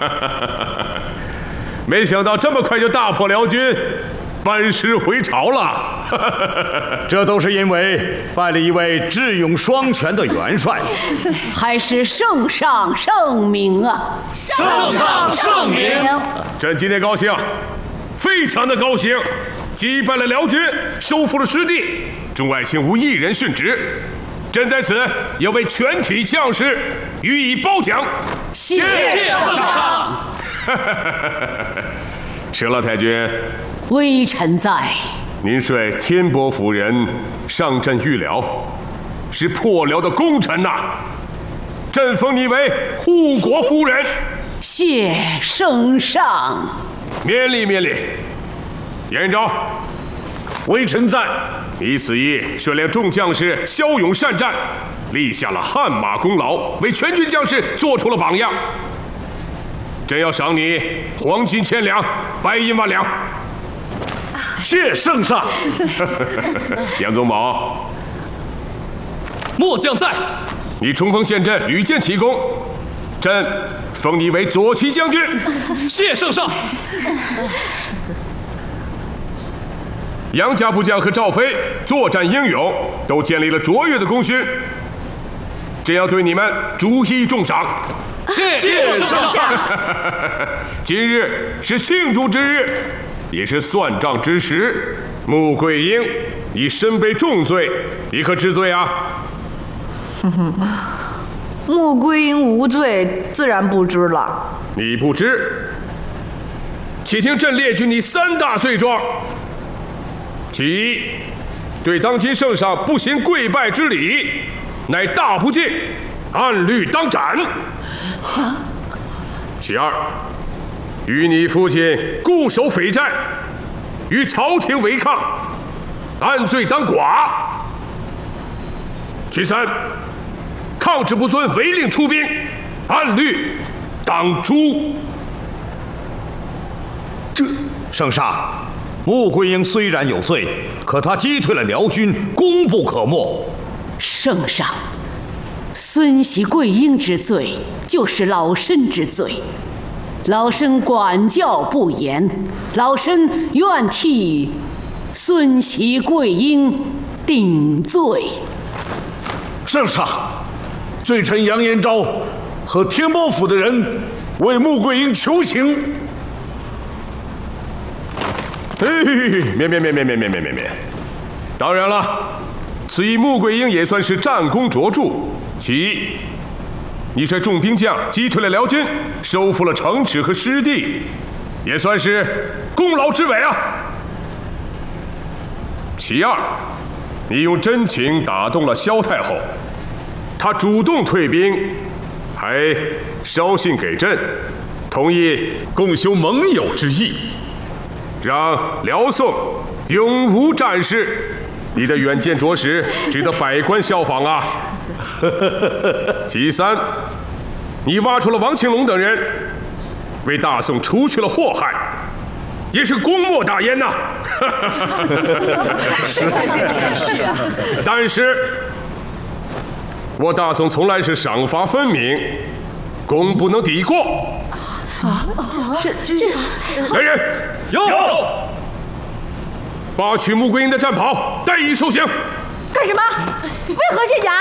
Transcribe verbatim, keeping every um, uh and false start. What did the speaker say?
没想到这么快就大破辽军，班师回朝了。 这都是因为拜了一位智勇双全的元帅， 还是圣上圣明啊！ 圣上圣明。 朕今天高兴，非常的高兴，击败了辽军，收复了失地，众爱卿无一人殉职。朕在此要为全体将士予以褒奖。 谢圣上。 佘老太君， 微臣在。 您率天波夫人上阵御辽，是破辽的功臣呐、啊。朕封你为护国夫人。 谢圣上。 免礼免礼。严昭， 微臣在。 你此役率领众将士骁勇善战，立下了汗马功劳，为全军将士做出了榜样。朕要赏你黄金千两，白银万两。 谢圣上。 杨宗保， 末将在。 你冲锋陷阵，屡建奇功，朕封你为左骑将军。 谢圣上。 杨家部将和赵飞作战英勇，都建立了卓越的功勋。朕要对你们逐一重赏。 谢圣上。 今日是庆祝之日，也是算账之时。穆桂英，你身背重罪，你可知罪啊？ 哼哼，穆桂英无罪，自然不知了。 你不知？且听朕列举你三大罪状。其一，对当今圣上不行跪拜之礼，乃大不敬，按律当斩。其二，与你父亲固守匪寨，与朝廷违抗，按罪当剐。其三，抗旨不遵，违令出兵，按律当诛。 这圣上。穆桂英虽然有罪，可他击退了辽军，功不可没。 圣上，孙喜桂英之罪就是老身之罪，老身管教不严，老身愿替孙喜桂英顶罪。 圣上，罪臣杨延昭和天波府的人为穆桂英求情。 嘿，免免免免免免免免免！当然了，此役穆桂英也算是战功卓著。其一，你率众兵将击退了辽军，收复了城池和失地，也算是功劳之伟啊。其二，你用真情打动了萧太后，她主动退兵，还捎信给朕，同意共修盟友之义。让辽宋永无战事，你的远见着实值得百官效仿啊！其三，你挖出了王庆龙等人，为大宋除去了祸害，也是功莫大焉呐、啊！ 是是啊。 但是，我大宋从来是赏罚分明，功不能抵过。 啊，这这这， 来人， 有， 拔取穆桂英的战袍，带以受刑。 干什么？为何卸甲？